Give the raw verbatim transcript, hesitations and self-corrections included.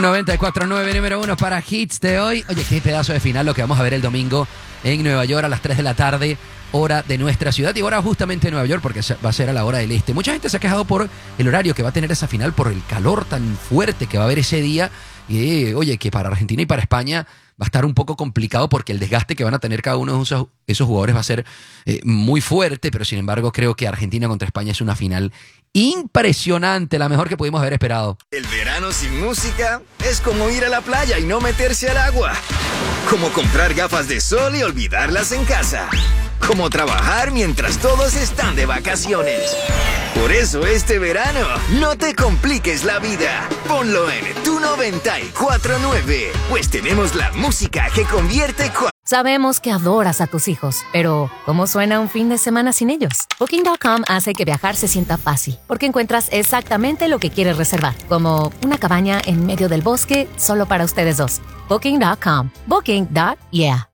noventa y cuatro punto nueve, número uno para Hits de hoy. Oye, qué pedazo de final lo que vamos a ver el domingo en Nueva York a las tres de la tarde, hora de nuestra ciudad y hora justamente de Nueva York porque va a ser a la hora del este. Mucha gente se ha quejado por el horario que va a tener esa final, por el calor tan fuerte que va a haber ese día. Y eh, oye, que para Argentina y para España va a estar un poco complicado porque el desgaste que van a tener cada uno de esos, esos jugadores va a ser eh, muy fuerte, pero sin embargo creo que Argentina contra España es una final impresionante, la mejor que pudimos haber esperado. El verano sin música es como ir a la playa y no meterse al agua. Como comprar gafas de sol y olvidarlas en casa. Como trabajar mientras todos están de vacaciones. Por eso este verano, no te compliques la vida. Ponlo en tu noventa y cuatro punto nueve, pues tenemos la música que convierte... Sabemos que adoras a tus hijos, pero ¿cómo suena un fin de semana sin ellos? Booking punto com hace que viajar se sienta fácil, porque encuentras exactamente lo que quieres reservar, como una cabaña en medio del bosque solo para ustedes dos. Booking punto com. Booking. Yeah.